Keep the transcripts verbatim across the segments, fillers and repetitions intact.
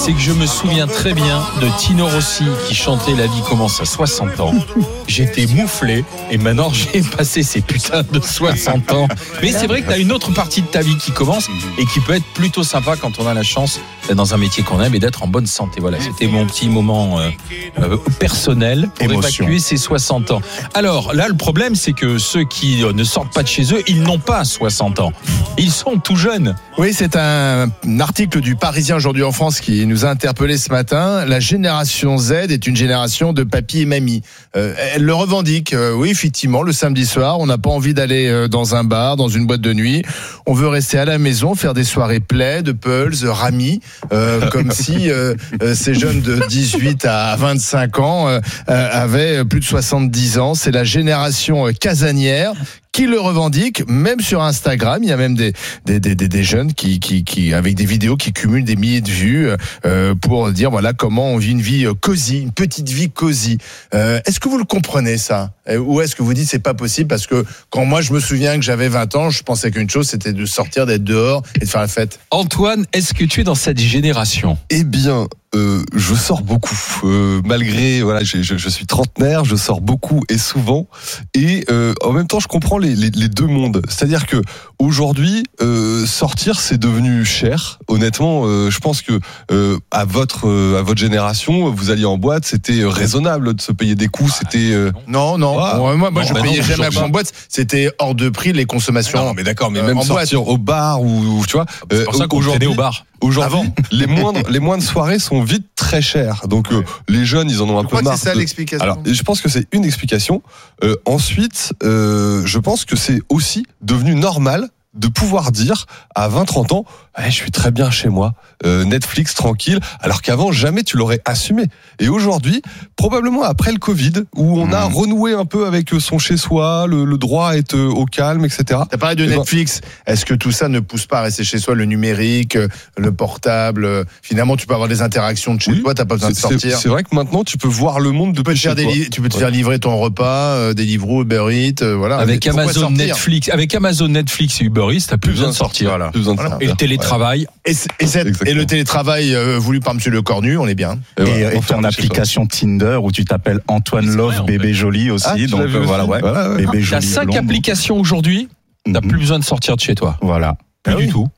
c'est que je me souviens très bien de Tino Rossi qui chantait La vie commence à soixante ans. J'étais mouflé et maintenant j'ai passé ces putains de soixante ans. Mais c'est vrai que t'as une autre partie de ta vie qui commence et qui peut être plutôt sympa quand on a la chance d'être dans un métier qu'on aime et d'être en bonne santé. Voilà, c'était mon petit moment euh, euh, personnel pour Émotion. évacuer ces soixante ans. Alors là, le problème, c'est que ceux qui ne sortent pas de chez eux, ils n'ont pas soixante ans. Ils sont tout jeunes. Oui, c'est un article du Parisien aujourd'hui en France qui nous a interpellés ce matin. La génération Z est une génération de papy et mamie. Euh, elle le revendique. Euh, oui, effectivement, le samedi soir, on n'a pas envie d'aller dans un bar, dans une boîte de nuit. On veut rester à la maison, faire des soirées plaies, de pulse, rami, euh, comme si euh, euh, ces jeunes de dix-huit à vingt-cinq ans euh, avaient plus de soixante-dix ans. C'est la génération casanière qui le revendique, même sur Instagram. Il y a même des des des, des jeunes qui qui qui avec des vidéos qui cumulent des milliers de vues euh, pour dire voilà comment on vit une vie cosy, une petite vie cosy. Euh, est-ce que vous le comprenez ça, ou est-ce que vous dites c'est pas possible parce que quand moi je me souviens que j'avais vingt ans, je pensais qu'une chose c'était de sortir, d'être dehors et de faire la fête. Antoine, est-ce que tu es dans cette génération ? Eh bien. Euh, je sors beaucoup, euh, malgré voilà, je, je, je suis trentenaire, je sors beaucoup et souvent, et euh, en même temps je comprends les, les, les deux mondes. C'est-à-dire que aujourd'hui, euh, sortir c'est devenu cher. Honnêtement, euh, je pense que euh, à votre euh, à votre génération, vous alliez en boîte, c'était raisonnable de se payer des coups. C'était euh... non non, ah, moi, moi non, je bah payais non, jamais en boîte. C'était hors de prix les consommations. Non, mais d'accord, mais euh, même en sortir boîte. au bar ou tu vois. C'est pour euh, ça qu'on traînait au bar. Aujourd'hui, les moindres, les moindres soirées sont vite très chères. Donc, euh, les jeunes, ils en ont un je peu crois marre. Que c'est ça de... l'explication. Alors, je pense que c'est une explication. Euh, ensuite, euh, je pense que c'est aussi devenu normal de pouvoir dire à vingt trente ans, eh, je suis très bien chez moi, euh, Netflix tranquille, alors qu'avant jamais tu l'aurais assumé. Et aujourd'hui, probablement après le Covid, où on mmh. a renoué un peu avec son chez-soi, le, le droit à être au calme, et cetera. T'as parlé de et Netflix. Ben... Est-ce que tout ça ne pousse pas à rester chez soi, le numérique, le portable? Finalement, tu peux avoir des interactions de chez oui, toi, t'as pas besoin de sortir. C'est, c'est vrai que maintenant, tu peux voir le monde de tu chez toi. Li- tu peux te ouais. faire livrer ton repas, euh, des Deliveroo, Uber Eats, euh, voilà. Avec Amazon, Netflix, avec Amazon, Netflix et Uber Eats, t'as plus besoin de sortir. Voilà. Plus besoin de sortir. Et le télétravail. Ouais. Et, et, cette, et le télétravail euh, voulu par Monsieur Le Cornu, on est bien. Et, et, voilà, et ton application Tinder où tu t'appelles Antoine Love vrai, Bébé Joli aussi. Ah, donc euh, voilà, ouais. voilà, ouais. Bébé Joli. T'as cinq blonde, applications aujourd'hui. T'as mm-hmm. plus besoin de sortir de chez toi. Voilà. Plus ah du oui. tout.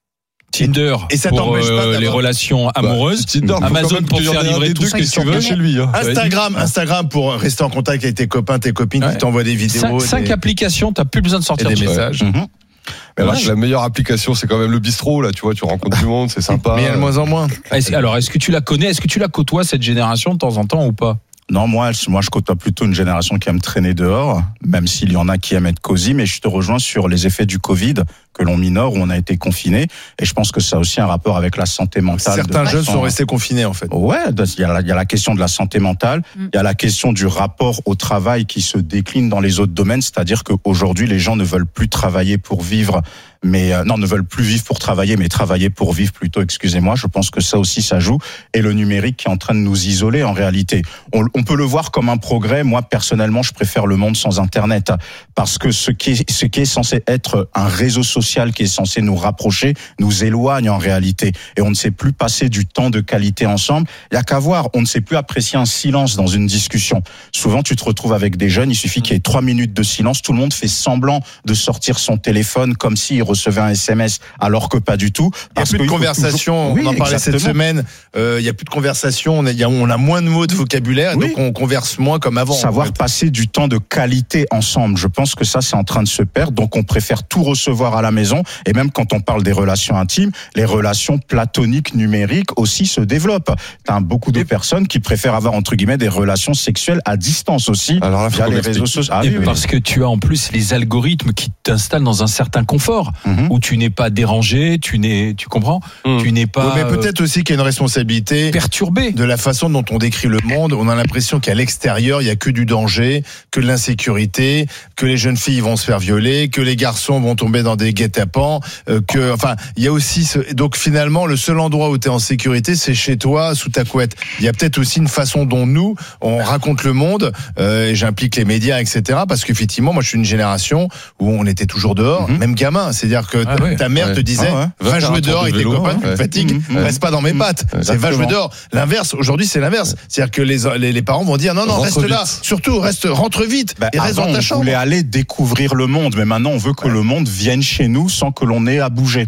Tinder et ça pour euh, les relations amoureuses, bah, Tinder, Amazon pour faire livrer tout ce que tu veux chez lui. Hein. Instagram, Instagram pour rester en contact avec tes copains, tes copines ouais. qui t'envoient des vidéos. Cinq, des... cinq applications, t'as plus besoin de sortir et des de messages. Ouais. Mm-hmm. Mais là, la meilleure application, c'est quand même le bistrot. Là, tu vois, tu rencontres du monde, c'est sympa. Mais il y a de moins en moins. Alors, est-ce que tu la connais? Est-ce que tu la côtoies cette génération de temps en temps ou pas? Non, moi, moi, je côtoie plutôt une génération qui aime traîner dehors, même s'il y en a qui aiment être cosy. Mais je te rejoins sur les effets du Covid que l'on minore, où on a été confiné. Et je pense que ça a aussi un rapport avec la santé mentale. Certains jeunes sont restés confinés, en fait. Ouais, il y a la, il y a la question de la santé mentale, il y a la question du rapport au travail qui se décline dans les autres domaines. C'est-à-dire qu'aujourd'hui, les gens ne veulent plus travailler pour vivre, mais euh, non, ne veulent plus vivre pour travailler, mais travailler pour vivre plutôt. Excusez-moi. Je pense que ça aussi, ça joue. Et le numérique qui est en train de nous isoler, en réalité, on, on peut le voir comme un progrès. Moi, personnellement, je préfère le monde sans Internet, parce que ce qui est, ce qui est censé être un réseau social qui est censé nous rapprocher, nous éloigne en réalité. Et on ne sait plus passer du temps de qualité ensemble. Il y a qu'à voir. On ne sait plus apprécier un silence dans une discussion. Souvent, tu te retrouves avec des jeunes. Il suffit qu'il y ait trois minutes de silence. Tout le monde fait semblant de sortir son téléphone comme s'il recevait un S M S, alors que pas du tout. Il n'y a plus de conversation. Toujours... Oui, on en parlait exactement. Cette semaine. Euh, il n'y a plus de conversation. On a, y a, on a moins de mots de vocabulaire. Oui. Donc on converse moins comme avant. Savoir en fait. Passer du temps de qualité ensemble. Je pense que ça, c'est en train de se perdre. Donc on préfère tout recevoir à la maison. Et même quand on parle des relations intimes, les relations platoniques numériques aussi se développent. T'as beaucoup de personnes qui préfèrent avoir entre guillemets des relations sexuelles à distance aussi. Alors là, via les réseaux sociaux. Ah, et oui, parce oui. que tu as en plus les algorithmes qui t'installent dans un certain confort, mm-hmm. où tu n'es pas dérangé, tu n'es, tu comprends, mm. tu n'es pas. Oui, mais peut-être aussi qu'il y a une responsabilité perturbé de la façon dont on décrit le monde. On a l'impression l'impression qu'à l'extérieur, il y a que du danger, que de l'insécurité, que les jeunes filles vont se faire violer, que les garçons vont tomber dans des guet-apens, euh, que, enfin, il y a aussi ce, donc finalement, le seul endroit où tu es en sécurité, c'est chez toi, sous ta couette. Il y a peut-être aussi une façon dont nous, on raconte le monde, euh, et j'implique les médias, et cetera. Parce qu'effectivement, moi, je suis une génération où on était toujours dehors, mm-hmm. même gamin. C'est-à-dire que ah, ta, ouais, ta mère ouais. te disait, ah, ouais. va jouer dehors avec tes copains, tu me fatigues, mm-hmm. reste pas dans mes pattes. Mm-hmm. C'est va jouer dehors. L'inverse, aujourd'hui, c'est l'inverse. C'est-à-dire que les, les, les parents vont dire, non, non, rentre reste vite. Là. Surtout, reste, rentre vite. Bah, et reste avant, dans ta chambre. On voulait aller découvrir le monde, mais maintenant, on veut que ouais. le monde vienne chez nous sans que l'on ait à bouger.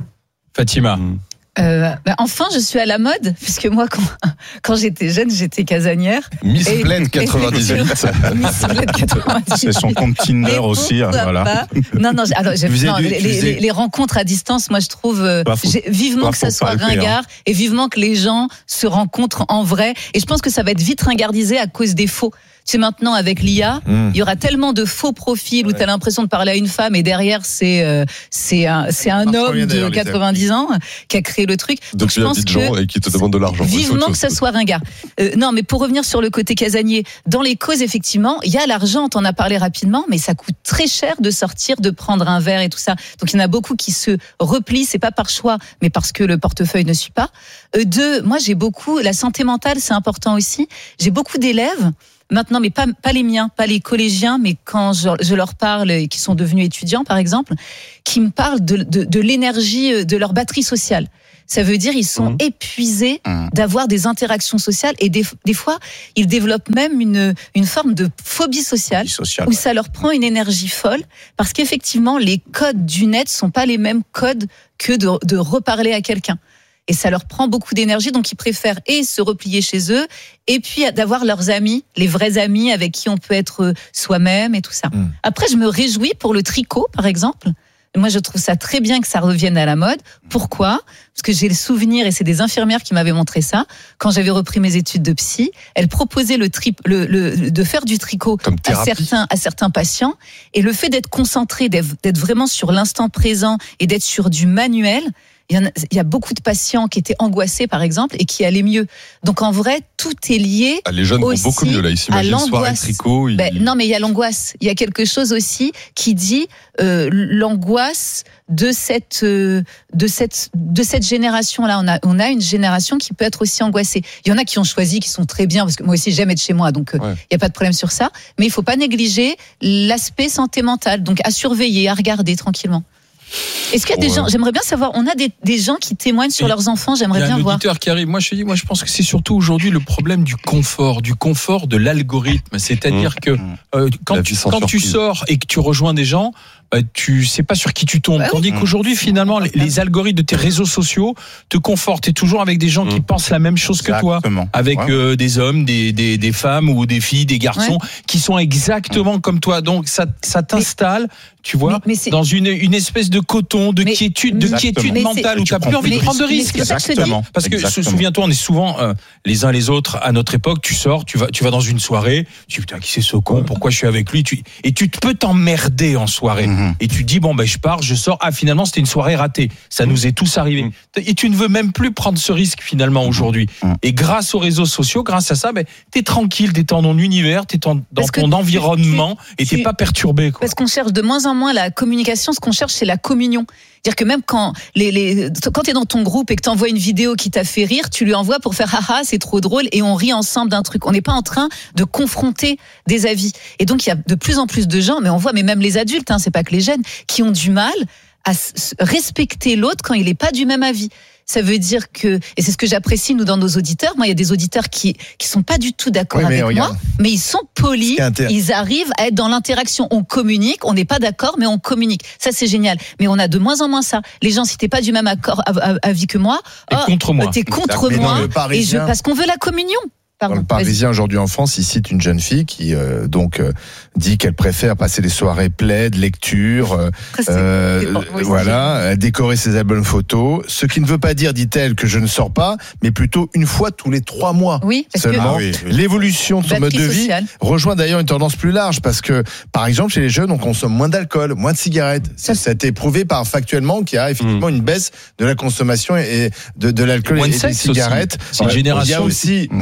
Fatima. Mm. Euh, bah enfin, je suis à la mode, puisque moi, quand, quand j'étais jeune, j'étais casanière. Miss Bled quatre-vingt-dix-huit. Miss Bled quatre-vingt-dix-huit. C'est son compte Tinder aussi. Voilà. Pas. Non, non, alors, non du, les, les, les rencontres à distance, moi, je trouve euh, bah, faut, vivement bah, que ça soit ringard hein. et vivement que les gens se rencontrent en vrai. Et je pense que ça va être vite ringardisé à cause des faux. Tu sais, maintenant, avec l'I A, mmh. il y aura tellement de faux profils ouais. où tu as l'impression de parler à une femme et derrière, c'est, euh, c'est un, c'est un homme de quatre-vingt-dix ans qui a créé le truc. Donc, Donc je pense que gens et qui te demande de l'argent. Vivement que ça soit ringard. Euh, non, mais pour revenir sur le côté casanier, dans les causes, effectivement, il y a l'argent, t'en as parlé rapidement, mais ça coûte très cher de sortir, de prendre un verre et tout ça. Donc, il y en a beaucoup qui se replient, c'est pas par choix, mais parce que le portefeuille ne suit pas. Euh, deux, moi, j'ai beaucoup, la santé mentale, c'est important aussi. J'ai beaucoup d'élèves maintenant, mais pas, pas les miens, pas les collégiens, mais quand je, je leur parle et qui sont devenus étudiants, par exemple, qui me parlent de, de, de l'énergie de leur batterie sociale. Ça veut dire ils sont mmh. épuisés mmh. d'avoir des interactions sociales et des, des fois, ils développent même une, une forme de phobie sociale, sociale où ouais. ça leur prend une énergie folle parce qu'effectivement, les codes du net sont pas les mêmes codes que de, de reparler à quelqu'un. Et ça leur prend beaucoup d'énergie, donc ils préfèrent et se replier chez eux, et puis d'avoir leurs amis, les vrais amis avec qui on peut être soi-même et tout ça. Mmh. Après, je me réjouis pour le tricot, par exemple. Moi, je trouve ça très bien que ça revienne à la mode. Pourquoi ? Parce que j'ai le souvenir, et c'est des infirmières qui m'avaient montré ça, quand j'avais repris mes études de psy, elles proposaient le tri, le, le, de faire du tricot à certains, à certains patients, et le fait d'être concentré, d'être vraiment sur l'instant présent et d'être sur du manuel. Il y, en a, il y a beaucoup de patients qui étaient angoissés, par exemple, et qui allaient mieux. Donc, en vrai, tout est lié. Ah, les jeunes vont beaucoup mieux, là. Ils s'imaginent soirée tricot. Ils... Ben, non, mais il y a l'angoisse. Il y a quelque chose aussi qui dit euh, l'angoisse de cette, euh, de cette, de cette génération-là. On a, on a une génération qui peut être aussi angoissée. Il y en a qui ont choisi, qui sont très bien, parce que moi aussi, j'aime être chez moi, donc il ouais. n'y a pas de problème sur ça. Mais il ne faut pas négliger l'aspect santé mentale. Donc, à surveiller, à regarder tranquillement. Est-ce qu'il y a des ouais. gens, j'aimerais bien savoir, on a des, des gens qui témoignent sur et leurs enfants, j'aimerais bien voir. Il y a un auditeur voir. Qui arrive, moi je dis, moi je pense que c'est surtout aujourd'hui le problème du confort, du confort de l'algorithme. C'est-à-dire mmh. que euh, quand, tu, quand tu sors et que tu rejoins des gens, euh, tu sais pas sur qui tu tombes. Bah oui. Tandis mmh. qu'aujourd'hui, finalement, les, les algorithmes de tes réseaux sociaux te confortent. T'es toujours avec des gens mmh. qui pensent la même chose exactement. Que toi. Avec ouais. euh, des hommes, des, des, des femmes ou des filles, des garçons ouais. qui sont exactement mmh. comme toi. Donc ça, ça t'installe. Mais... Tu vois, mais, mais dans une, une espèce de coton, de mais, quiétude, de quiétude mentale où tu n'as plus envie de prendre de risques. Exactement. Parce que, Exactement. souviens-toi, on est souvent euh, les uns les autres à notre époque. Tu sors, tu vas, tu vas dans une soirée, tu dis putain, qui c'est ce con, pourquoi je suis avec lui, tu, et tu peux t'emmerder en soirée. Mm-hmm. Et tu dis bon ben je pars, je sors. Ah finalement c'était une soirée ratée. Ça mm-hmm. nous est tous arrivé. Mm-hmm. Et tu ne veux même plus prendre ce risque finalement aujourd'hui. Mm-hmm. Et grâce aux réseaux sociaux, grâce à ça, ben t'es tranquille, t'es dans ton univers, t'es dans ton environnement tu, et t'es tu, pas perturbé. Quoi. Parce qu'on cherche de moins en moins la communication. Ce qu'on cherche, c'est la communion. C'est-à-dire que même quand les, les quand t'es dans ton groupe et que t'envoies une vidéo qui t'a fait rire, tu lui envoies pour faire haha, c'est trop drôle et on rit ensemble d'un truc. On n'est pas en train de confronter des avis. Et donc il y a de plus en plus de gens, mais on voit, mais même les adultes, hein, c'est pas que les jeunes, qui ont du mal à respecter l'autre quand il n'est pas du même avis. Ça veut dire que, et c'est ce que j'apprécie nous dans nos auditeurs, moi il y a des auditeurs qui qui sont pas du tout d'accord oui, avec regarde. moi, mais ils sont polis, ils arrivent à être dans l'interaction, on communique, on n'est pas d'accord mais on communique, ça c'est génial, mais on a de moins en moins ça, les gens si t'es pas du même accord, avis que moi, oh, contre moi. t'es contre mais moi, et je, parce qu'on veut la communion. Pardon, dans le Parisien vas-y. Aujourd'hui en France, il cite une jeune fille qui euh, donc euh, dit qu'elle préfère passer les soirées plaid, lecture, euh, euh, bon, oui, voilà, décorer ses albums photos. Ce qui ne veut pas dire, dit-elle, que je ne sors pas, mais plutôt une fois tous les trois mois. Oui, parce seulement. Que... Ah, oui, oui. L'évolution de son mode de vie sociale. Rejoint d'ailleurs une tendance plus large parce que, par exemple, chez les jeunes, on consomme moins d'alcool, moins de cigarettes. Ça, ça a été prouvé par factuellement qu'il y a effectivement mmh. une baisse de la consommation et de, de l'alcool et, et des cigarettes. C'est une génération il y a aussi mmh. moins de sexe.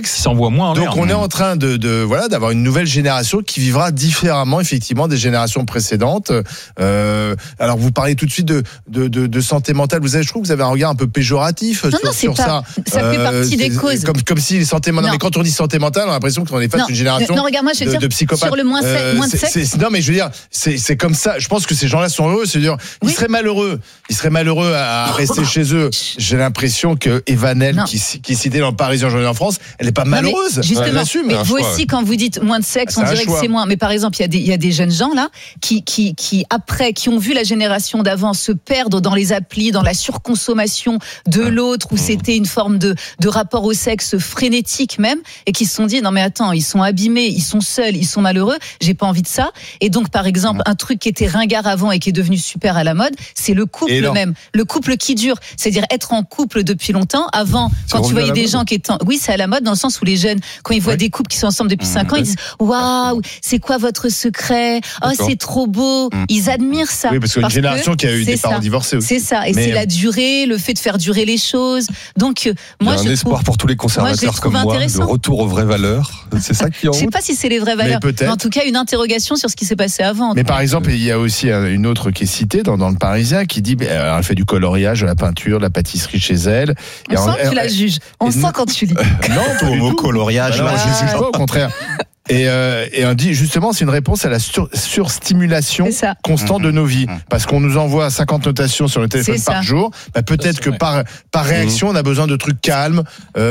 sexe. Ils s'envoient moins en l'air. Donc on est en train de, de voilà d'avoir une nouvelle génération qui vivra différemment effectivement des générations précédentes. Euh, alors vous parlez tout de suite de de, de, de santé mentale. Vous avez, je trouve que vous avez un regard un peu péjoratif Non, sur, non, c'est sur pas. ça. Ça fait partie des c'est- causes. Comme comme si les santé mentale. Non. Mais quand on dit santé mentale, on a l'impression qu'on est face Non, à une génération non, regarde, moi, je vais de, dire, de psychopathes. sur le moins sexe- moins de c'est- sexe. c'est- non, mais je veux dire, c'est c'est comme ça. Je pense que ces gens-là sont heureux. C'est-à-dire, ils Oui. seraient malheureux. Ils seraient malheureux à, à rester chez eux. J'ai l'impression que Evanel, Non. qui, qui est citée dans le Parisien aujourd'hui en France, elle est pas Non, mais malheureuse. Elle Justement, l'assume. mais un vous choix, aussi, ouais. quand vous dites moins de sexe, C'est on un dirait que choix. c'est moins. Mais par exemple, il y a des, il y a des jeunes gens là qui, qui, qui après, qui ont vu la génération d'avant se perdre dans les applis, dans la surconsommation de l'autre, où c'était une forme de, de rapport au sexe frénétique même, et qui se sont dit non mais attends, ils sont abîmés, ils sont seuls, ils sont malheureux. J'ai pas envie de ça. Et donc par exemple, un truc qui était ringard avant et qui est devenu super à la mode, c'est le couple Et non. même, le couple qui dure, c'est-à-dire être en couple depuis longtemps. Avant, C'est quand tu revenu à voyais la des mode. gens qui étaient, en- oui, c'est à la mode dans le sens où les jeunes, quand ils voient Ouais. des couples qui sont ensemble depuis cinq ans, ils disent waouh, c'est quoi votre secret? Oh, D'accord. c'est trop beau. Ils admirent ça. Oui, parce qu'il y a une génération qui a eu c'est des parents ça. divorcés aussi. C'est ça. Et Mais- c'est la durée, le fait de faire durer les choses. Donc, euh, Il y moi, a un je espoir trouve. pour tous les Moi, je conservateurs les comme trouve moi, le intéressants. retour aux vraies valeurs. C'est ça qui est en Je sais route. pas si c'est les vraies valeurs. peut-être. en tout cas, une interrogation sur ce qui s'est passé avant. Mais par exemple, il y a aussi euh, une autre qui est citée dans, dans le Parisien qui dit, ben, alors, elle fait du coloriage, de la peinture, de la pâtisserie chez elle. On Et sent en- que tu la elle- juges. On et sent nous- quand tu lis. Non, pas du Homo tout. coloriage. Bah non, là. je juge pas, au contraire. Et, euh, et on dit justement, c'est une réponse à la sur- surstimulation C'est ça. constante de nos vies. Mhm. Parce qu'on nous envoie cinquante notations sur le téléphone C'est par ça. jour. Bah, peut-être c'est que vrai. par, par réaction, on a besoin de trucs calmes.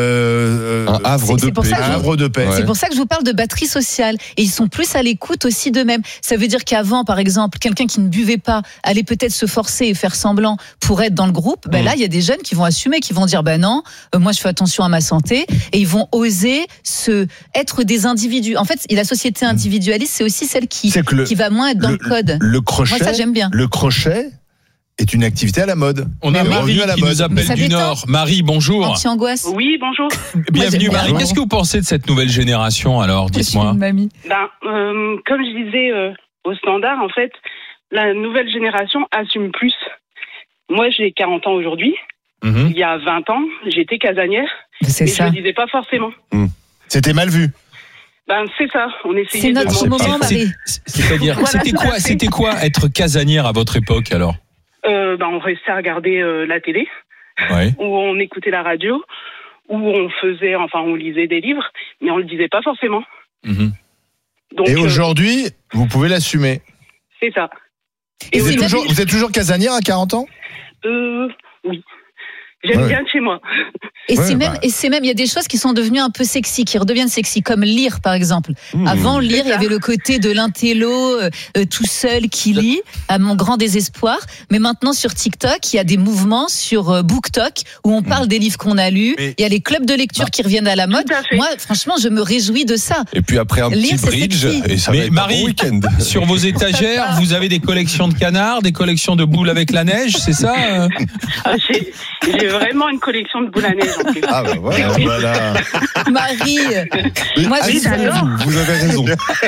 Euh, Un havre C'est- de c'est pour paix. ça que un je- havre de paix. Ouais. C'est pour ça que je vous parle de batterie sociale. Et ils sont plus à l'écoute aussi d'eux-mêmes. Ça veut dire qu'avant, par exemple, quelqu'un qui ne buvait pas allait peut-être se forcer et faire semblant pour être dans le groupe. Ben Mm. là, il y a des jeunes qui vont assumer, qui vont dire, ben non, euh, moi je fais attention à ma santé. Et ils vont oser se être des individus. En fait, la société individualiste, c'est aussi celle qui, C'est que le, qui va moins être dans le, le- code. le crochet, Moi, ça, j'aime bien. le crochet est une activité à la mode. On a Mais oui. Marie Revenu à la qui mode. nous Mais appelle ça du détend. Nord. Marie, bonjour. Anti-angoisse. Oui, bonjour. Bienvenue j'aime Marie. bien. Qu'est-ce que vous pensez de cette nouvelle génération alors? Je suis Dites-moi. une mamie. Ben, euh, comme je disais euh, au standard, en fait, la nouvelle génération assume plus. Moi, j'ai quarante ans aujourd'hui. Mhm. Il y a vingt ans, j'étais casanière C'est et je ça. le disais pas forcément. C'était mal vu. Ben, c'est ça. On essayait C'est de notre mentir. moment, C'est- Marie. c'est- C'est-à-dire, Voilà, c'était tout à quoi, fait. c'était quoi être casanière à votre époque alors? Euh, ben, on restait à regarder euh, la télé, Ouais. ou on écoutait la radio, ou on faisait, enfin, on lisait des livres, mais on le disait pas forcément. Mhm. Donc, Et euh, aujourd'hui, vous pouvez l'assumer. c'est ça. Et Vous c'est êtes, même- toujours, vous êtes toujours casanière à quarante ans? Euh, oui. J'aime Ouais. bien de chez moi. Et Ouais, c'est même, bah. et c'est même, il y a des choses qui sont devenues un peu sexy, qui redeviennent sexy, comme lire par exemple. Mmh. Avant lire, il y ça. avait le côté de l'intello euh, euh, tout seul qui lit, à mon grand désespoir. Mais maintenant sur TikTok, il y a des mouvements sur euh, BookTok où on parle des livres qu'on a lus. Mais- Il y a les clubs de lecture qui reviennent à la mode. Tout à fait. Moi, franchement, je me réjouis de ça. Et puis après un Lire, petit c'est bridge, sexy. et ça Mais va être Marie- un bon week-end. Sur vos étagères, vous avez des collections de canards, des collections de boules avec la neige, c'est ça? euh Ah, j'ai j'ai vraiment une collection de boules à neige en plus. Ah bah voilà. Voilà. Marie, moi, Ah, je oui, suis- j'adore. vous, vous avez raison.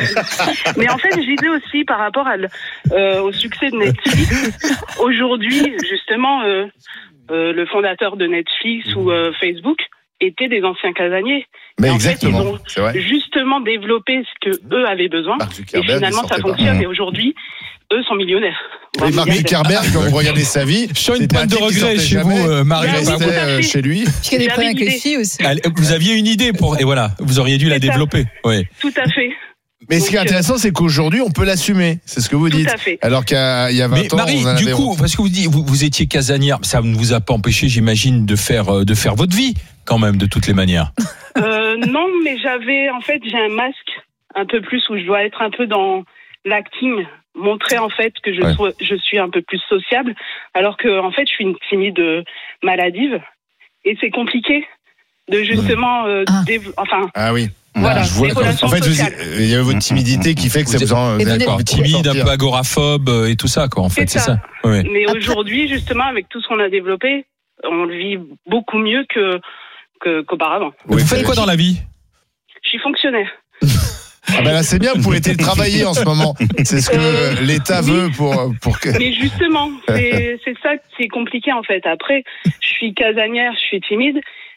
Mais en fait, je disais aussi par rapport à le- euh, au succès de Netflix. Aujourd'hui, justement, euh, euh, le fondateur de Netflix ou euh, Facebook étaient des anciens casaniers. Mais Et en fait, exactement, ils ont c'est vrai. justement développé ce que eux avaient besoin. Mark Et Zuckerberg, finalement, il ça sortait pas. fonctionne. Mmh. Et aujourd'hui, eux sont millionnaires. Et Mark Milliardaires. Zuckerberg, quand vous regardez sa vie, Je sens une c'était un pointe de type qui regret sortait chez jamais. vous, euh, Marie. Ah Il oui, Pardon. restait tout à euh, fait. chez lui. Parce qu'il y a des J'avais problèmes avec les l'idée. filles aussi. Allez, Vous aviez une idée pour et voilà, vous auriez dû la C'est ça. développer. Oui. Tout à fait. Mais ce qui est Donc, euh, intéressant, c'est qu'aujourd'hui, on peut l'assumer. C'est ce que vous Tout dites. à fait. Alors qu'il y a il y a vingt Mais ans, Marie, on en du avait coup, honte. parce que vous dites, vous, vous étiez casanière, ça ne vous a pas empêché, j'imagine, de faire euh, de faire votre vie quand même, de toutes les manières. Euh, non, mais j'avais, en fait, j'ai un masque un peu plus où je dois être un peu dans l'acting, montrer en fait que je, Ouais. sois, je suis un peu plus sociable, alors que en fait, je suis une timide euh, maladive et c'est compliqué de justement, euh, Ah. dév- enfin, Ah oui. voilà, je vois les comme- relations En fait, vous- sociales. il y a votre timidité qui fait que ça Vous vous en. êtes- vous avez D'accord, pas Timide, un sortir. peu agoraphobe euh, et tout ça, quoi. En fait, c'est C'est ça. ça. Oui. Mais Après- aujourd'hui, justement, avec tout ce qu'on a développé, on le vit beaucoup mieux que, que qu'auparavant. Oui, Vous faites quoi dans la vie? Je suis fonctionnaire. Ah ben là, c'est bien, vous pouvez télétravailler en ce moment. C'est ce que Euh, l'État oui. veut pour, pour que. Mais justement, c'est c'est ça qui est compliqué en fait. Après, je suis casanière, je suis timide,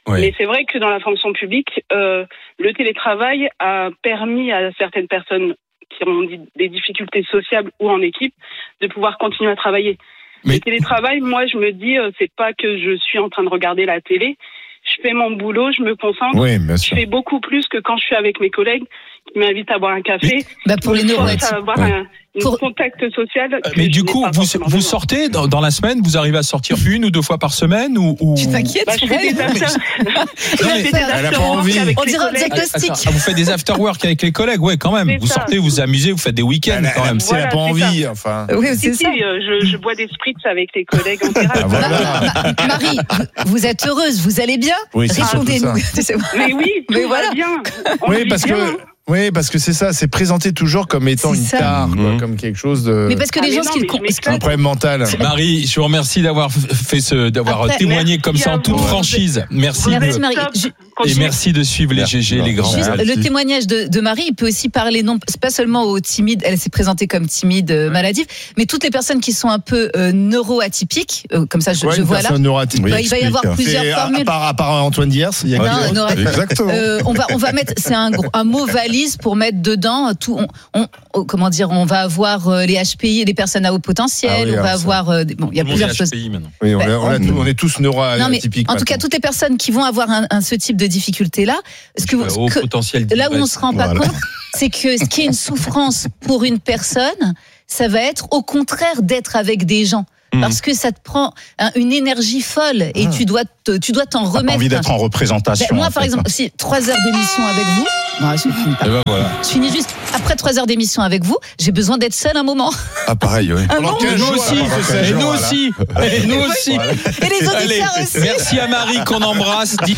Oui. Mais c'est vrai que dans la fonction publique, euh, le télétravail a permis à certaines personnes qui ont des difficultés sociales ou en équipe de pouvoir continuer à travailler. Mais... Le télétravail, moi, je me dis, euh, c'est pas que je suis en train de regarder la télé. Je fais mon boulot, je me concentre. Oui, bien sûr. Je fais beaucoup plus que quand je suis avec mes collègues qui m'invitent à boire un café. Bah pour les neuroatypiques. avoir ouais. un, un Pour... contact social. Euh, mais du coup, vous, vous besoin. sortez dans, dans la semaine, vous arrivez à sortir une ou deux fois par semaine ou, ou... Tu t'inquiètes, Bah, je fais des after... Non, mais- Elle a pas envie. On dirait un Attends, diagnostic. ah, vous faites des after-work avec les collègues, ouais, quand même. C'est Vous ça. sortez, vous amusez, vous faites des week-ends Elle a- quand même. Si elle n'a pas Voilà, c'est envie, enfin. Oui, Si, c'est si, ça. euh, je, je bois des spritz avec les collègues en terrasse. Ah, voilà. Ma- Marie, vous êtes heureuse, vous allez bien? Oui, c'est surtout Répondez-nous. C'est- Mais oui, tout Mais va voilà. bien. On Oui, vit parce bien. que. Oui, parce que c'est ça, c'est présenté toujours comme étant C'est une ça. tare, quoi, Mhm. comme quelque chose de. Mais parce que Ah, les mais gens, non, ce qu'ils mais con- je m'exclame. un problème mental. Marie, je vous remercie d'avoir fait ce, d'avoir Après, témoigné comme ça en merci à toute vous. franchise. Merci. Merci de- Marie. Top. Je- Et Continuez. merci de suivre les G G, les grands. Juste, Merci. le témoignage de, de Marie, il peut aussi parler non, c'est pas seulement aux timides, elle s'est présentée comme timide, euh, maladive, mais toutes les personnes qui sont un peu euh, neuroatypiques, euh, comme ça je, Ouais, je une vois là. personne neuroatypique. Bah, il va y avoir explique. plusieurs C'est à, à formules. part, à part Antoine Diers, il y a Non, qui d'autre neuroatypique. Exactement. Euh, on va on va mettre c'est un gros- un mot valise pour mettre dedans tout on, on- on- comment dire on va avoir euh, les H P I et les personnes à haut potentiel, Ah oui, on va alors ça. avoir euh, des- bon il y a Tout le monde plusieurs est choses. H P I maintenant. Oui, on, Ben, est- on a on- tout- on est tous Non mais neuroatypiques. en tout cas toutes les personnes qui vont avoir un, un- ce type de difficulté là, ce que, vous- Au que- potentiel là où on d'ivresse. se rend pas Voilà. compte, c'est que ce qui est une souffrance pour une personne, ça va être au contraire d'être avec des gens. Parce que ça te prend un- une énergie folle et tu dois te- tu dois t'en T'as pas remettre. envie d'être en représentation. Ben, moi, en par fait. exemple, si trois heures d'émission avec vous, non, je finis pas. Et ben voilà. Je finis juste après trois heures d'émission avec vous. J'ai besoin d'être seule un moment. Ah, pareil, oui. Un Pendant moment. quinze Nous jours, aussi, alors, quinze et jours, nous voilà. aussi, et nous aussi. Et les Allez, auditeurs aussi. merci à Marie qu'on embrasse. Dis-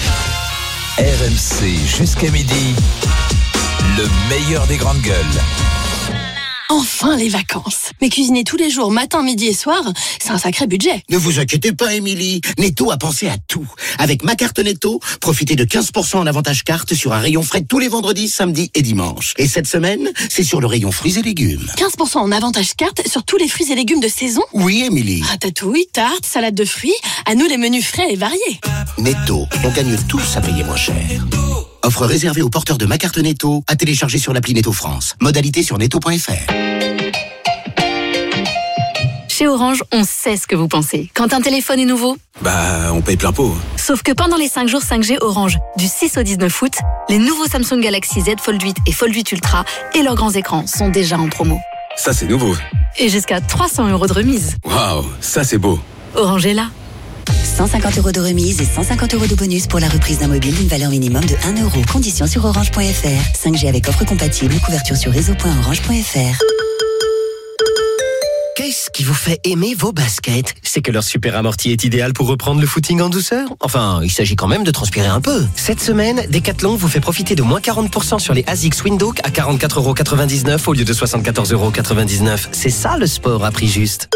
R M C jusqu'à midi, le meilleur des grandes gueules. Enfin les vacances. Mais cuisiner tous les jours, matin, midi et soir, c'est un sacré budget. Ne vous inquiétez pas, Émilie. Netto a pensé à tout. Avec ma carte Netto, profitez de quinze pour cent en avantage carte sur un rayon frais tous les vendredis, samedis et dimanches. Et cette semaine, c'est sur le rayon fruits et légumes. quinze pour cent en avantage carte sur tous les fruits et légumes de saison. Oui, Émilie. Ratatouille, tartes, salade de fruits, à nous les menus frais et variés. Netto, on gagne tous à payer moins cher. Offre réservée aux porteurs de ma carte Netto, à télécharger sur l'appli Netto France. Modalité sur netto point f r. Chez Orange, on sait ce que vous pensez. Quand un téléphone est nouveau, Bah, on paye plein pot. sauf que pendant les cinq jours cinq G Orange, du six au dix-neuf août, les nouveaux Samsung Galaxy Z Fold huit et Fold huit Ultra et leurs grands écrans sont déjà en promo. Ça, c'est nouveau. Et jusqu'à trois cents euros de remise. Waouh, ça, c'est beau. Orange est là. cent cinquante euros de remise et cent cinquante euros de bonus pour la reprise d'un mobile d'une valeur minimum de un euro. Conditions sur orange point f r. cinq G avec offre compatible, couverture sur réseau point orange point f r. Qu'est-ce qui vous fait aimer vos baskets? C'est que leur super amorti est idéal pour reprendre le footing en douceur. Enfin, il s'agit quand même de transpirer un peu. Cette semaine, Decathlon vous fait profiter de moins quarante pour cent sur les ASICS Windhoek à quarante-quatre euros quatre-vingt-dix-neuf au lieu de soixante-quatorze euros quatre-vingt-dix-neuf. C'est ça le sport à prix juste.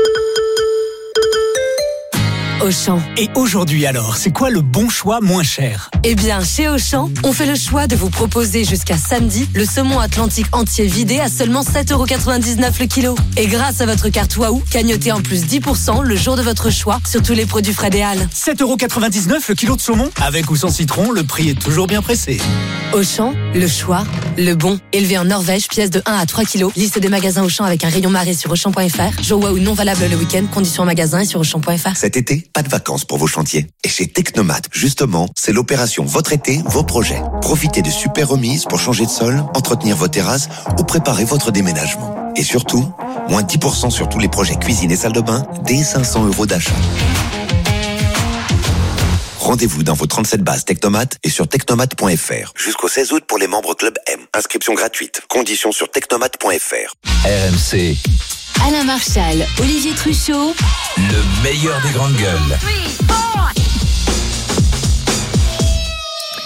Auchan. Et aujourd'hui alors, c'est quoi le bon choix moins cher? Eh bien, chez Auchan, on fait le choix de vous proposer jusqu'à samedi le saumon atlantique entier vidé à seulement sept euros quatre-vingt-dix-neuf le kilo. Et grâce à votre carte Waouh, gagnotez en plus dix pour cent le jour de votre choix sur tous les produits frais des Halles. sept euros quatre-vingt-dix-neuf le kilo de saumon? Avec ou sans citron, le prix est toujours bien pressé. Auchan, le choix, le bon. Élevé en Norvège, pièce de un à trois kilos. Liste des magasins Auchan avec un rayon marée sur Auchan point f r. Jour Waouh non valable le week-end. Conditions en magasin et sur Auchan point f r. Cet été, pas de vacances pour vos chantiers. Et chez Technomat, justement, c'est l'opération Votre été, vos projets. Profitez de super remises pour changer de sol, entretenir vos terrasses ou préparer votre déménagement. Et surtout, moins dix pour cent sur tous les projets cuisine et salle de bain, dès cinq cents euros d'achat. Rendez-vous dans vos trente-sept bases Technomat et sur technomat point f r. Jusqu'au seize août pour les membres Club M. Inscription gratuite. Conditions sur technomat point f r. R M C, Alain Marchal, Olivier Truchot, le meilleur des grandes gueules.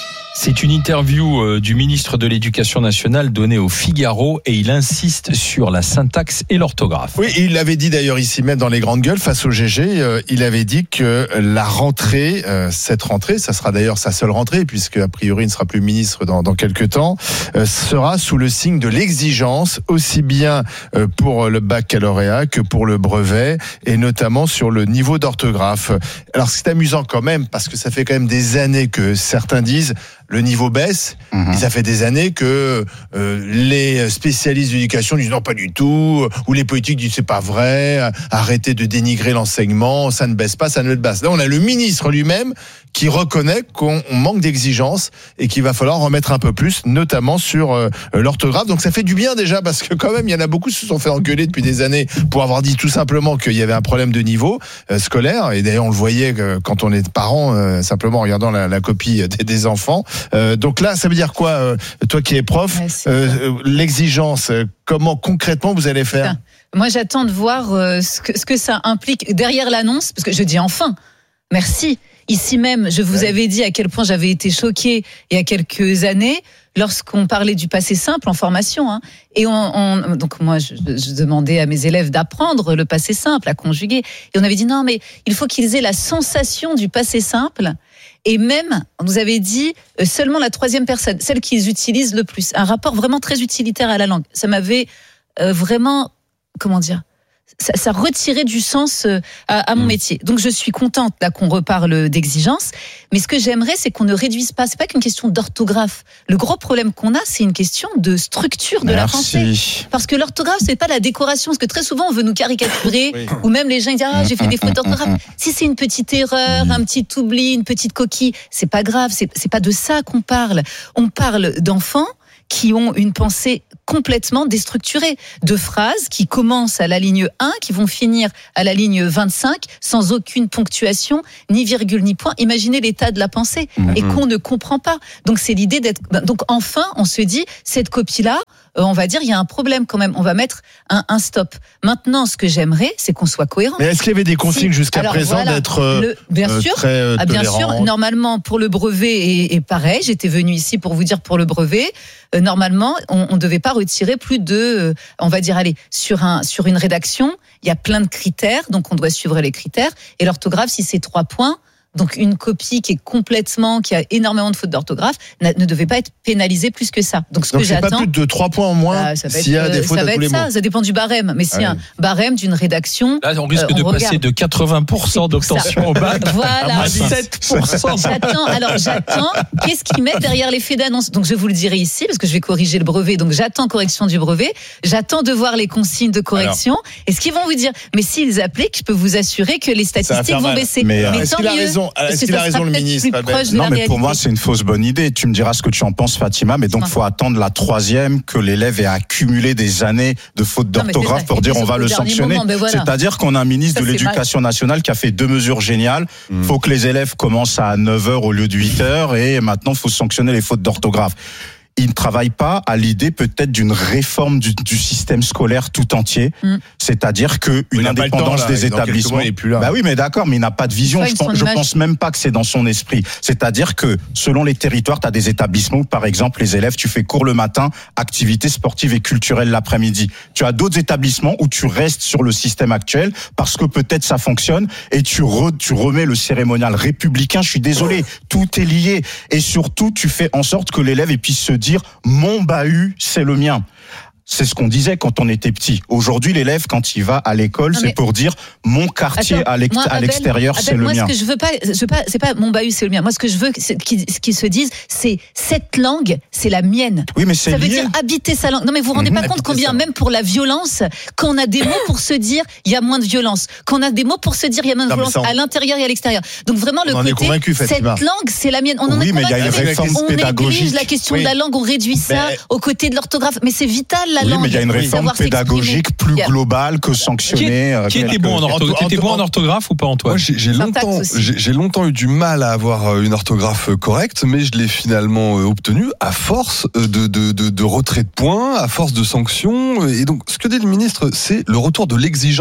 C'est une interview euh, du ministre de l'Éducation nationale donnée au Figaro et il insiste sur la syntaxe et l'orthographe. Oui, il l'avait dit d'ailleurs ici même dans les grandes gueules face au G G, euh, il avait dit que la rentrée, euh, cette rentrée, ça sera d'ailleurs sa seule rentrée puisque a priori il ne sera plus ministre dans, dans quelques temps, euh, sera sous le signe de l'exigence aussi bien euh, pour le baccalauréat que pour le brevet et notamment sur le niveau d'orthographe. Alors c'est amusant quand même parce que ça fait quand même des années que certains disent le niveau baisse, mmh. et ça fait des années que euh, les spécialistes d'éducation disent non pas du tout, ou les politiques disent c'est pas vrai, arrêtez de dénigrer l'enseignement, ça ne baisse pas, ça ne baisse. Là on a le ministre lui-même qui reconnaît qu'on manque d'exigence et qu'il va falloir en mettre un peu plus, notamment sur euh, l'orthographe. Donc ça fait du bien déjà parce que quand même il y en a beaucoup qui se sont fait engueuler depuis des années pour avoir dit tout simplement qu'il y avait un problème de niveau euh, scolaire, et d'ailleurs on le voyait euh, quand on est parents, euh, simplement en regardant la, la copie des, des enfants. Euh, donc là, ça veut dire quoi, euh, toi qui es prof, ouais, euh, l'exigence, euh, comment concrètement vous allez faire ? Putain. Moi, j'attends de voir euh, ce, que, ce que ça implique derrière l'annonce, parce que je dis enfin, merci. Ici même, je vous ouais. avais dit à quel point j'avais été choquée il y a quelques années lorsqu'on parlait du passé simple en formation. Hein. Et on, on, donc moi, je, je demandais à mes élèves d'apprendre le passé simple, à conjuguer. Et on avait dit non, mais il faut qu'ils aient la sensation du passé simple. Et même, on nous avait dit euh, seulement la troisième personne, celle qu'ils utilisent le plus. Un rapport vraiment très utilitaire à la langue. Ça m'avait euh, vraiment, comment dire, ça, ça retirait du sens euh, à, à mon mmh. métier. Donc je suis contente là qu'on reparle d'exigence. Mais ce que j'aimerais, c'est qu'on ne réduise pas. C'est pas qu'une question d'orthographe. Le gros problème qu'on a, c'est une question de structure de Merci. la pensée. Parce que l'orthographe, c'est pas la décoration. Parce que très souvent, on veut nous caricaturer, oui. ou même les gens disent ah j'ai fait des fautes d'orthographe. Si c'est une petite erreur, un petit oubli, une petite coquille, c'est pas grave. C'est, c'est pas de ça qu'on parle. On parle d'enfants qui ont une pensée complètement déstructurée, de phrases qui commencent à la ligne un, qui vont finir à la ligne vingt-cinq, sans aucune ponctuation, ni virgule, ni point. Imaginez l'état de la pensée, mmh. et qu'on ne comprend pas. Donc c'est l'idée d'être... Donc enfin, on se dit, cette copie-là, euh, on va dire, il y a un problème quand même, on va mettre un, un stop. Maintenant, ce que j'aimerais, c'est qu'on soit cohérent. Mais est-ce qu'il y avait des consignes si, jusqu'à alors, présent voilà, d'être euh, le, bien euh, sûr, très euh, ah, bien sûr, normalement, pour le brevet, et, et pareil, j'étais venue ici pour vous dire pour le brevet, euh, normalement, on ne devait pas retirer plus de, euh, on va dire, allez, sur, un, sur une rédaction, il y a plein de critères, donc on doit suivre les critères. Et l'orthographe, si c'est trois points, donc une copie qui est complètement, qui a énormément de fautes d'orthographe, ne devait pas être pénalisée plus que ça. Donc ce donc que c'est j'attends, pas plus de trois points en moins bah, s'il y a des fautes ça à va tous être les ça, mots. ça dépend du barème. Mais c'est ah un oui. barème d'une rédaction. Là, on risque euh, de on passer regarde. de quatre-vingts pour cent d'obtention au bac voilà. à sept pour cent. J'attends. Alors j'attends. Qu'est-ce qu'ils mettent derrière l'effet d'annonce ? Donc je vous le dirai ici parce que je vais corriger le brevet. Donc j'attends correction du brevet. J'attends de voir les consignes de correction. Alors. Et ce qu'ils vont vous dire. Mais s'ils appliquent, je peux vous assurer que les statistiques vont baisser. Mais, mais est-ce qu'il a raison ? Est-ce qu'il a raison le ministre ? Non, mais pour moi, c'est une fausse bonne idée. Tu me diras ce que tu en penses, Fatima, mais donc il faut attendre la troisième, que l'élève ait accumulé des années de fautes d'orthographe non, pour dire on va le sanctionner. Moment, voilà. C'est-à-dire qu'on a un ministre ça, de l'Éducation mal. nationale qui a fait deux mesures géniales. Il mmh. faut que les élèves commencent à neuf heures au lieu de huit heures et maintenant, il faut sanctionner les fautes d'orthographe. Il ne travaille pas à l'idée peut-être d'une réforme du, du système scolaire tout entier, mm. c'est-à-dire que une indépendance temps, là, des établissements. Bah oui, mais d'accord, mais il n'a pas de vision. Je, pense, je pense même pas que c'est dans son esprit. C'est-à-dire que selon les territoires, tu as des établissements où, par exemple, les élèves, tu fais cours le matin, activités sportives et culturelles l'après-midi. Tu as d'autres établissements où tu restes sur le système actuel parce que peut-être ça fonctionne et tu, re, tu remets le cérémonial républicain. Je suis désolé, tout est lié et surtout tu fais en sorte que l'élève puisse se dire mon bahut, c'est le mien. C'est ce qu'on disait quand on était petit. Aujourd'hui, l'élève, quand il va à l'école, non, c'est pour dire mon quartier Attends, à, l'ex- moi, Abel, à l'extérieur, Abel, c'est moi, le mien. Moi, ce que je veux pas, je veux pas, c'est pas mon bahut, c'est le mien. Moi, ce que je veux, c'est qu'ils, qu'ils se disent, c'est cette langue, c'est la mienne. Oui, mais c'est ça lié. veut dire habiter sa langue. Non, mais vous vous rendez mmh, pas compte combien, même pour la violence, quand on a des mots pour se dire, il y a moins de violence. Quand on a des mots pour se dire, il y a moins de non, violence on... à l'intérieur et à l'extérieur. Donc vraiment, le côté, cette langue, c'est la mienne. On en oui, est mais il y a une réforme pédagogique. On néglige la question de la langue, on réduit ça aux côtés de l'orthographe. Mais c'est vital, la langue. Oui, mais il y a une réforme pédagogique plus globale que sanctionner. Qui, qui était bon en orthographe, qui était bon en orthographe ou pas, Antoine? Moi, j'ai, j'ai longtemps, j'ai, j'ai longtemps eu du mal à avoir une orthographe correcte, mais je l'ai finalement obtenue à force de, de, de, de retrait de points, à force de sanctions. Et donc, ce que dit le ministre, c'est le retour de l'exigence.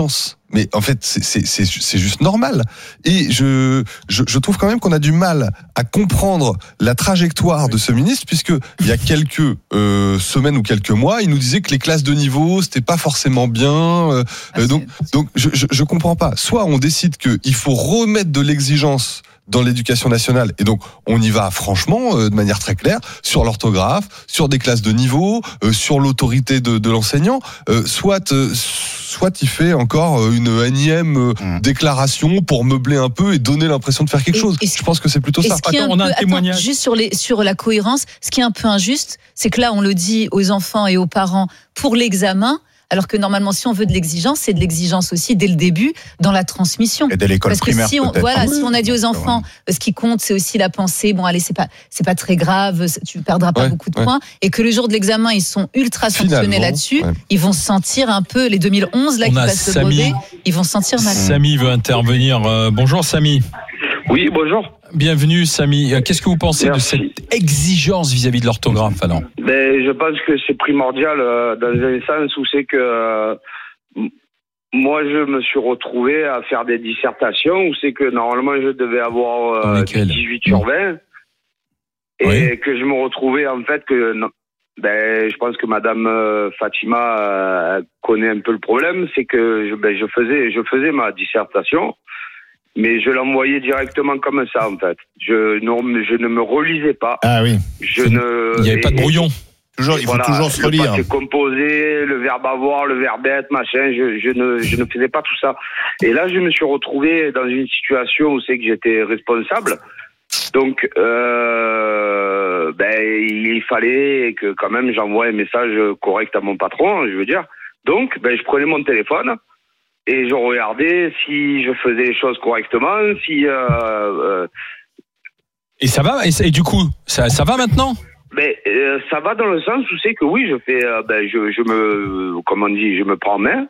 Mais en fait, c'est, c'est, c'est, c'est juste normal. Et je, je, je trouve quand même qu'on a du mal à comprendre la trajectoire de ce ministre, puisque il y a quelques euh, semaines ou quelques mois, il nous disait que les classes de niveau, c'était pas forcément bien. Euh, ah, donc, donc, je, je, je comprends pas. Soit on décide qu'il faut remettre de l'exigence dans l'éducation nationale, et donc on y va franchement, euh, de manière très claire, sur l'orthographe, sur des classes de niveau, euh, sur l'autorité de, de l'enseignant, euh, soit euh, soit il fait encore une énième euh, mmh. déclaration pour meubler un peu et donner l'impression de faire quelque et, chose. Et je pense que c'est plutôt ça. Attends, on a un peu, témoignage. Attends, juste sur, les, sur la cohérence, ce qui est un peu injuste, c'est que là on le dit aux enfants et aux parents pour l'examen, alors que normalement, si on veut de l'exigence, c'est de l'exigence aussi dès le début dans la transmission. Et dès l'école Parce que primaire, si on, peut-être. voilà, si on a dit aux enfants, ce qui compte, c'est aussi la pensée. Bon, allez, c'est pas, c'est pas très grave, tu perdras pas ouais, beaucoup de ouais. points. Et que le jour de l'examen, ils sont ultra sanctionnés là-dessus. Ouais. Ils vont se sentir un peu les deux mille onze là on qui passent le brevet. Ils vont se sentir mal. Samy veut intervenir. Euh, bonjour, Samy. Oui, bonjour. Bienvenue, Samy. Qu'est-ce que vous pensez Merci. de cette exigence vis-à-vis de l'orthographe, alors ? Ben, je pense que c'est primordial euh, dans un sens où c'est que euh, moi, je me suis retrouvé à faire des dissertations où c'est que normalement, je devais avoir euh, dix-huit sur vingt et oui. que je me retrouvais en fait que... Non, ben, je pense que Madame euh, Fatima euh, connaît un peu le problème, c'est que je, ben, je faisais, je faisais ma dissertation. Mais je l'envoyais directement comme ça, en fait. Je, non, je ne me relisais pas. Ah oui. Je ne, il n'y avait pas de brouillon. Toujours, il faut voilà, toujours se relire. Le composé, le verbe avoir, le verbe être, machin. Je, je ne, je ne faisais pas tout ça. Et là, je me suis retrouvé dans une situation où c'est que j'étais responsable. Donc, euh, ben, il fallait que quand même j'envoie un message correct à mon patron, je veux dire. Donc, ben, je prenais mon téléphone. Et je regardais si je faisais les choses correctement, si... Euh, euh... Et ça va et, et du coup, ça, ça va maintenant ? Mais euh, ça va dans le sens où c'est que oui, je fais... Euh, ben, je, je me... Comment on dit ? Je me prends en main.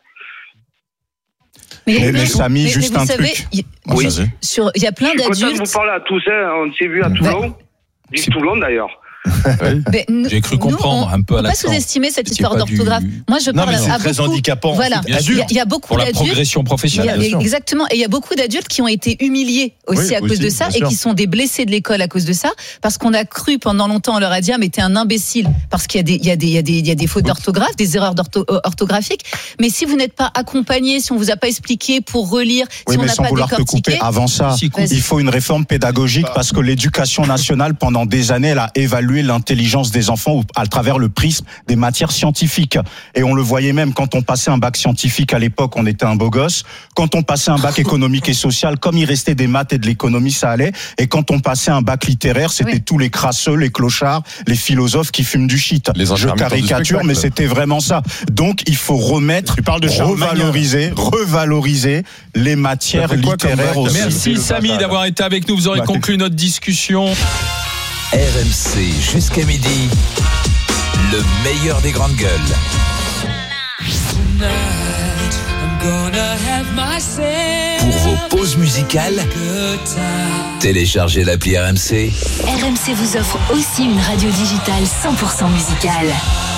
Mais, mais, mais Samy, juste mais un savez, truc. Il oui. y, y a plein d'adultes... Je suis content de vous parler à tous, hein. On s'est vu à Toulon. Vive Toulon, d'ailleurs. Ouais. Nous, J'ai cru comprendre nous, un peu à l'accent. On ne peut pas sous-estimer cette histoire d'orthographe. Du... Moi, je parle non, mais c'est à très beaucoup. handicapant. Voilà. Bien sûr. Il y, y a beaucoup pour la d'adultes. progression professionnelle. Il y a, exactement. Et il y a beaucoup d'adultes qui ont été humiliés aussi oui, à cause aussi, de ça et qui sont des blessés de l'école à cause de ça, parce qu'on a cru pendant longtemps, on leur a dit, ah, mais t'es un imbécile, parce qu'il y a des, il y a des, il y a des, il y a des fautes d'orthographe, des erreurs d'ortho, orthographiques. Mais si vous n'êtes pas accompagné, si on vous a pas expliqué pour relire, oui, si on mais n'a sans pas vouloir te couper, décortiqué. avant ça, Si, il faut une réforme pédagogique parce que l'éducation nationale, pendant des années, elle a évalué l'intelligence des enfants à travers le prisme des matières scientifiques. Et on le voyait même quand on passait un bac scientifique à l'époque, on était un beau gosse. Quand on passait un bac économique et social, comme il restait des maths et de l'économie, ça allait. Et quand on passait un bac littéraire, c'était oui. tous les crasseux, les clochards, les philosophes qui fument du shit. Les Je caricature, mais c'était vraiment ça. Donc il faut remettre, de revaloriser, revaloriser les matières littéraires aussi. Merci Samy d'avoir été avec nous. Vous aurez bah, conclu notre discussion. R M C jusqu'à midi, le meilleur des grandes gueules. Pour vos pauses musicales, téléchargez l'appli R M C. R M C vous offre aussi une radio digitale cent pour cent musicale.